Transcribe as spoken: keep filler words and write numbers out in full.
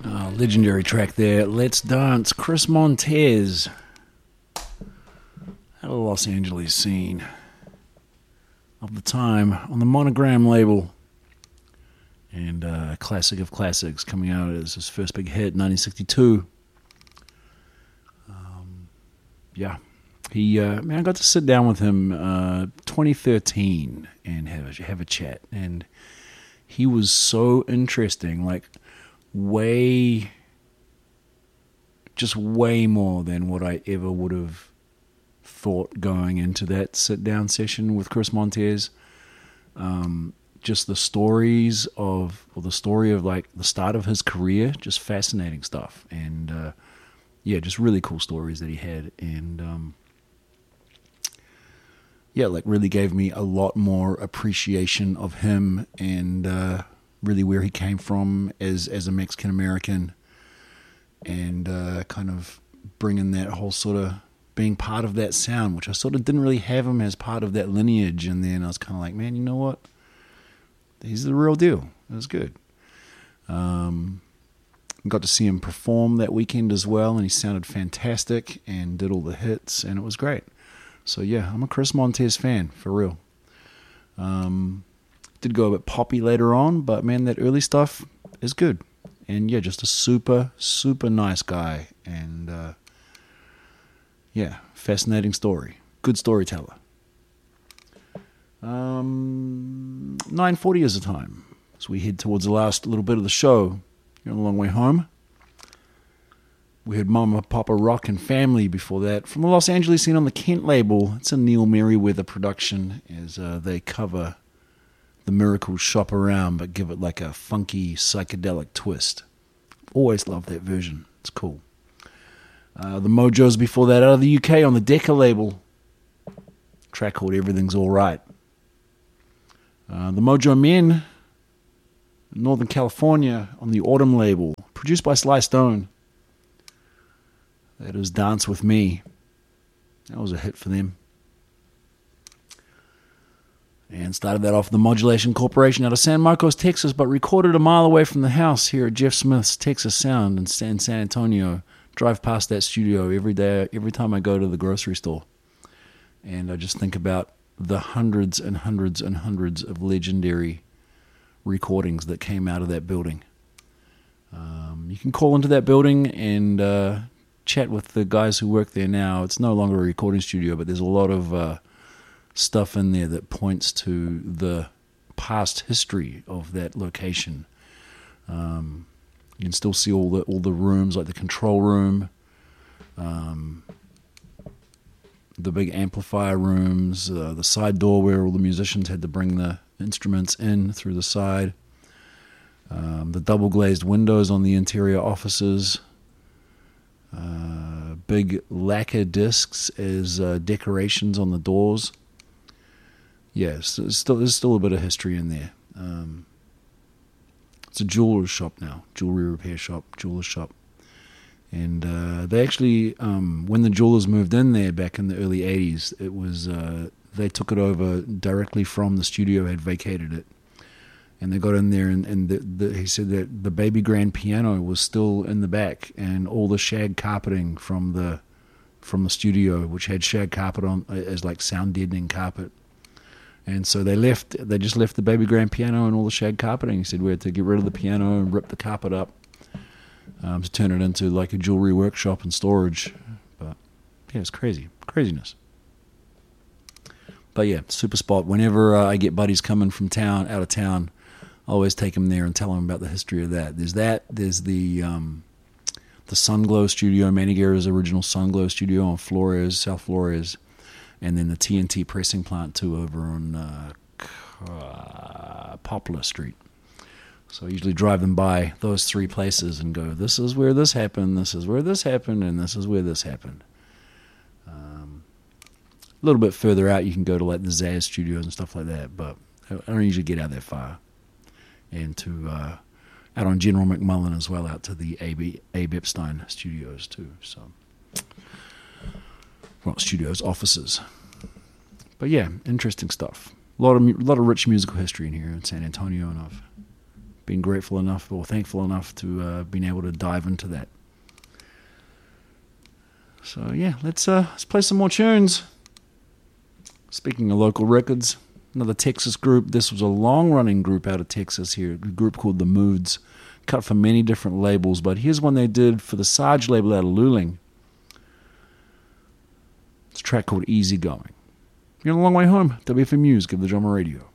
Uh, legendary track there. Let's Dance. Chris Montez. Had a Los Angeles scene of the time on the Monogram label. And uh, classic of classics, coming out as his first big hit, nineteen sixty-two. Um, yeah. He, uh, man, I got to sit down with him uh, twenty thirteen and have a, have a chat. And he was so interesting, like way, just way more than what I ever would have thought going into that sit-down session with Chris Montez. Um, just the stories of, or the story of like the start of his career, just fascinating stuff. And uh, yeah, just really cool stories that he had. And um, yeah, like really gave me a lot more appreciation of him and uh, really where he came from as as a Mexican American, and uh, kind of bringing that whole sort of being part of that sound, which I sort of didn't really have him as part of that lineage. And then I was kind of like, man, you know what? He's the real deal. It was good. Um, got to see him perform that weekend as well, and he sounded fantastic and did all the hits, and it was great. So yeah, I'm a Chris Montez fan, for real. Um, did go a bit poppy later on, but man, that early stuff is good. And yeah, just a super, super nice guy. And uh, yeah, fascinating story. Good storyteller. Um, nine forty is the time. As we head towards the last little bit of the show. You're on a long way home. We heard Mama Papa Rock and Family before that. From the Los Angeles scene on the Kent label. It's a Neil Merriweather production as uh, they cover the Miracles Shop Around, but give it like a funky psychedelic twist. Always love that version. It's cool. Uh, the Mojos before that out of the U K on the Decca label. Track called Everything's Alright. Uh, the Mojo Men, Northern California on the Autumn label. Produced by Sly Stone. That is Dance With Me. That was a hit for them. And started that off with the Modulation Corporation out of San Marcos, Texas, but recorded a mile away from the house here at Jeff Smith's Texas Sound in San, San Antonio. Drive past that studio every day, every time I go to the grocery store. And I just think about the hundreds and hundreds and hundreds of legendary recordings that came out of that building. Um, you can call into that building and uh, chat with the guys who work there now. It's no longer a recording studio, but there's a lot of uh, stuff in there that points to the past history of that location. Um, you can still see all the all the rooms, like the control room, um, the big amplifier rooms, uh, the side door where all the musicians had to bring the instruments in through the side, um, the double glazed windows on the interior offices. Uh, big lacquer discs as uh, decorations on the doors. Yes, there's still there's still a bit of history in there. Um, it's a jeweler's shop now, jewelry repair shop, jeweler's shop, and uh, they actually, um, when the jewelers moved in there back in the early eighties, it was uh, they took it over directly from the studio had vacated it. And they got in there, and, and the, the, he said that the baby grand piano was still in the back, and all the shag carpeting from the from the studio, which had shag carpet on as like sound deadening carpet. And so they left. They just left the baby grand piano and all the shag carpeting. He said we had to get rid of the piano and rip the carpet up um, to turn it into like a jewelry workshop and storage. But yeah, it's crazy, craziness. But yeah, super spot. Whenever uh, I get buddies coming from town, out of town, I always take them there and tell them about the history of that. There's that. There's the um, the Sunglow studio, Manny Guerra's original Sunglow studio on Flores, South Flores, and then the T N T pressing plant too over on uh, uh, Poplar Street. So I usually drive them by those three places and go, this is where this happened, this is where this happened, and this is where this happened. Um, a little bit further out, you can go to like the Zaz studios and stuff like that, but I don't usually get out that far. And to uh, out on General McMullen as well, out to the Abe, Abe Epstein studios too. So, well, studios, offices. But yeah, interesting stuff. A lot of a lot of rich musical history in here in San Antonio, and I've been grateful enough or thankful enough to uh, been able to dive into that. So yeah, let's uh, let's play some more tunes. Speaking of local records, another Texas group. This was a long-running group out of Texas here, a group called The Moods, cut for many different labels, but here's one they did for the Sarge label out of Luling. It's a track called Easy Going. You're on a long way home. W F M News, Give the Drummer Radio.